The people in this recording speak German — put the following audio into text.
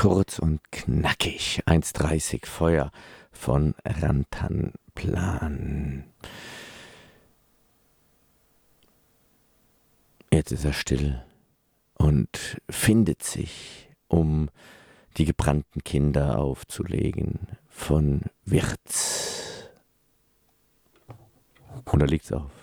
Kurz und knackig. 1,30 Feuer von Rantanplan. Jetzt ist er still und findet sich, um die gebrannten Kinder aufzulegen von Wirz. Und da liegt's auf.